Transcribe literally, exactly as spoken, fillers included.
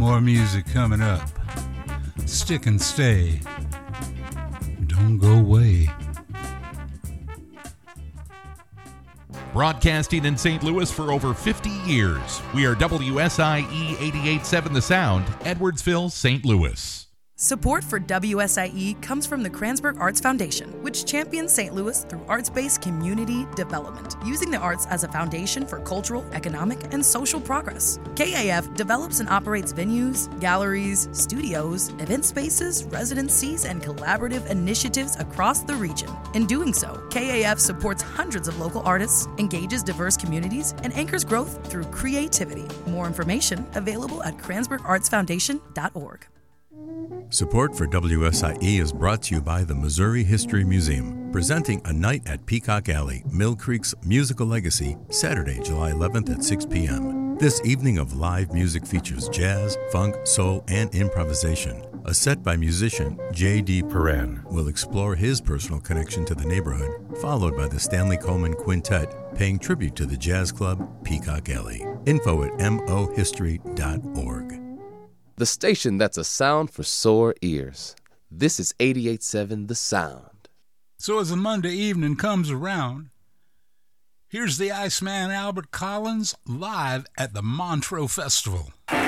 More music coming up. Stick and stay. Don't go away. Broadcasting in Saint Louis for over fifty years. We are W S I E eighty-eight point seven The Sound, Edwardsville, Saint Louis. Support for W S I E comes from the Kranzberg Arts Foundation, which champions Saint Louis through arts-based community development, using the arts as a foundation for cultural, economic, and social progress. K A F develops and operates venues, galleries, studios, event spaces, residencies, and collaborative initiatives across the region. In doing so, K A F supports hundreds of local artists, engages diverse communities, and anchors growth through creativity. More information available at kranzberg arts foundation dot org. Support for W S I E is brought to you by the Missouri History Museum, presenting A Night at Peacock Alley, Mill Creek's musical legacy, Saturday, July eleventh at six p.m. This evening of live music features jazz, funk, soul, and improvisation. A set by musician J D. Perrin will explore his personal connection to the neighborhood, followed by the Stanley Coleman Quintet paying tribute to the jazz club Peacock Alley. Info at m o history dot org. The station that's a sound for sore ears. This is eighty-eight point seven The Sound. So as the Monday evening comes around, here's the Iceman Albert Collins live at the Montreux Festival.